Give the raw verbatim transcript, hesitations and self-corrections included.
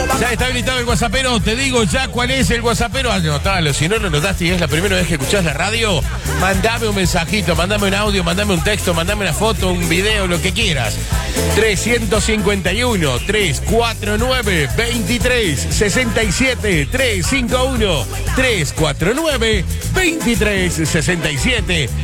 Ya está habilitado el WhatsAppero, te digo ya cuál es el WhatsAppero. Anotalo, si no lo notaste y es la primera vez que escuchás la radio, mandame un mensajito, mandame un audio, mandame un texto, mandame una foto, un video, lo que quieras. trescientos cincuenta y uno, trescientos cuarenta y nueve, veintitrés sesenta y siete, trescientos cincuenta y uno, trescientos cuarenta y nueve, veintitrés sesenta y siete.